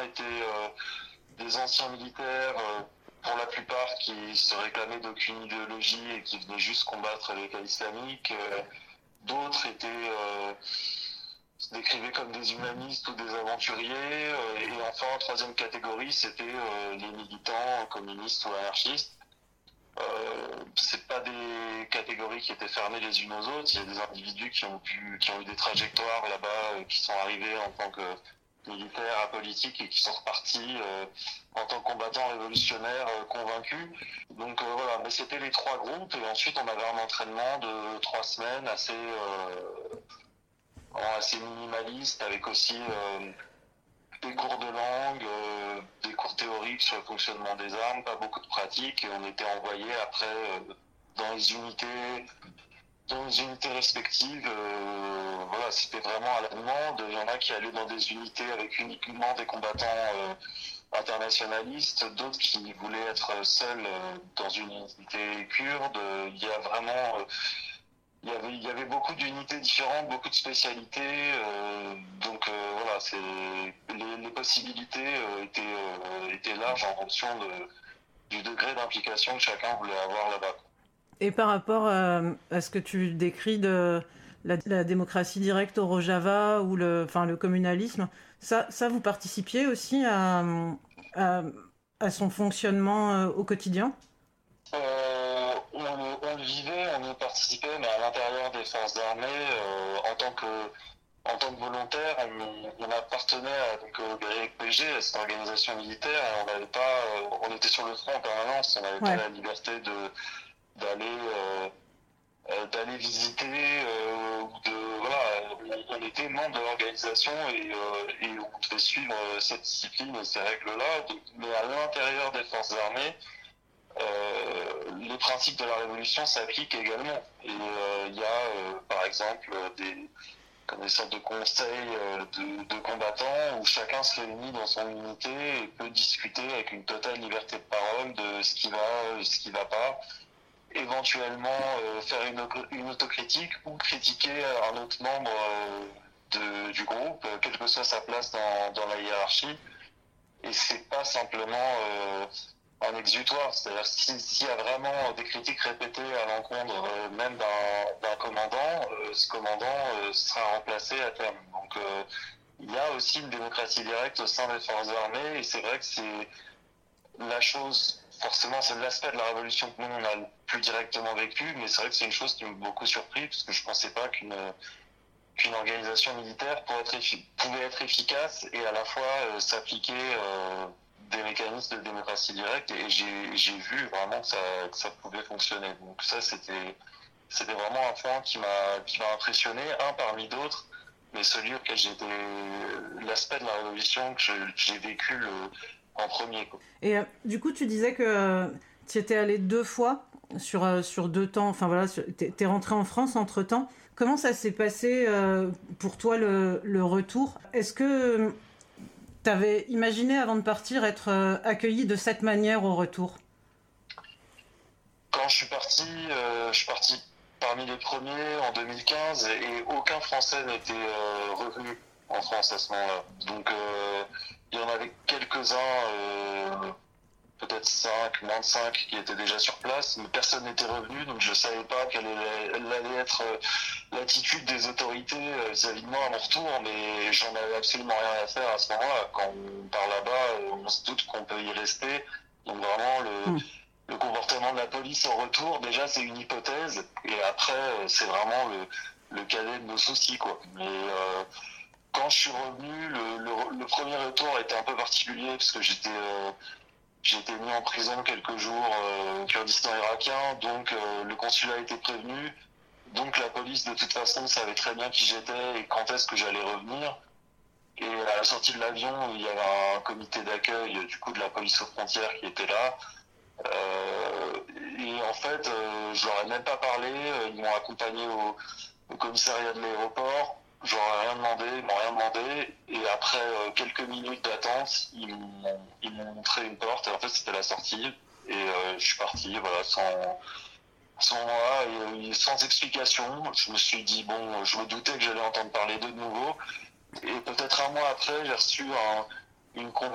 étaient des anciens militaires, pour la plupart qui se réclamaient d'aucune idéologie et qui venaient juste combattre l'État islamique. D'autres se décrivaient comme des humanistes ou des aventuriers. Et enfin, en troisième catégorie, c'était les militants communistes ou anarchistes. C'est pas des catégories qui étaient fermées les unes aux autres. Il y a des individus qui ont eu des trajectoires là-bas, qui sont arrivés en tant que militaires apolitiques et qui sont repartis en tant que combattants révolutionnaires convaincus. Donc voilà, mais c'était les trois groupes et ensuite on avait un entraînement de 3 semaines assez minimaliste avec aussi des cours de langue, des cours théoriques sur le fonctionnement des armes, pas beaucoup de pratique, et on était envoyés après dans les unités respectives. Voilà, c'était vraiment à la demande. Il y en a qui allaient dans des unités avec uniquement des combattants internationalistes, d'autres qui voulaient être seuls dans une unité kurde. Il y a vraiment il y avait beaucoup d'unités différentes, beaucoup de spécialités, donc voilà, les possibilités étaient larges en fonction du degré d'implication que chacun voulait avoir là-bas. Et par rapport à ce que tu décris de la démocratie directe au Rojava ou le communalisme, ça vous participiez aussi à son fonctionnement au quotidien ? On le vivait, on y participait, mais à l'intérieur des forces armées, en tant que volontaire, on appartenait au BRPG, à cette organisation militaire, et on était sur le front en permanence, on n'avait pas la liberté d'aller visiter, on était membre de l'organisation et on devait suivre cette discipline et ces règles-là, mais à l'intérieur des forces armées, les principes de la révolution s'appliquent également. Et il y a par exemple des sortes de conseils de combattants où chacun se réunit dans son unité et peut discuter avec une totale liberté de parole de ce qui va pas, éventuellement faire une autocritique ou critiquer un autre membre du groupe, quelle que soit sa place dans la hiérarchie. Et c'est pas simplement un exutoire, c'est-à-dire s'il y a vraiment des critiques répétées à l'encontre même d'un commandant, ce commandant sera remplacé à terme. Donc il y a aussi une démocratie directe au sein des forces armées et c'est vrai que c'est la chose, forcément c'est l'aspect de la révolution que nous on a le plus directement vécu, mais c'est vrai que c'est une chose qui m'a beaucoup surpris parce que je pensais pas qu'une organisation militaire pouvait être efficace et à la fois s'appliquer des mécanismes de démocratie directe et j'ai vu vraiment que ça pouvait fonctionner. Donc ça c'était vraiment un point qui m'a impressionné, un parmi d'autres, mais celui auquel l'aspect de la révolution que j'ai vécu en premier, quoi. Et du coup tu disais que tu étais allé 2 fois sur 2 temps, enfin voilà, t'es rentré en France entre-temps. Comment ça s'est passé pour toi le retour ? Est-ce que t'avais imaginé avant de partir être accueilli de cette manière au retour ? Quand je suis parti parmi les premiers en 2015 et aucun Français n'était revenu en France à ce moment-là. Donc il y en avait quelques-uns, peut-être 5, moins de 5 qui étaient déjà sur place, mais personne n'était revenu, donc je savais pas quelle allait être l'attitude des autorités vis-à-vis de moi à mon retour, mais j'en avais absolument rien à faire à ce moment-là. Quand on part là-bas, on se doute qu'on peut y rester, donc vraiment le comportement de la police au retour, déjà c'est une hypothèse, et après c'est vraiment le cadet de nos soucis, quoi. Mais quand je suis revenu, le premier retour était un peu particulier, parce que j'ai été mis en prison quelques jours au Kurdistan irakien, donc le consulat a été prévenu, donc la police de toute façon savait très bien qui j'étais et quand est-ce que j'allais revenir. Et à la sortie de l'avion, il y avait un comité d'accueil du coup de la police aux frontières qui était là. Et en fait, je leur ai même pas parlé, ils m'ont accompagné au commissariat de l'aéroport. Je leur ai rien demandé, ils m'ont rien demandé. Et après quelques minutes d'attente, ils m'ont montré une porte. Et en fait, c'était la sortie. Et je suis parti, voilà, sans explication. Je me suis dit, bon, je me doutais que j'allais entendre parler d'eux de nouveau. Et peut-être un mois après, j'ai reçu une convocation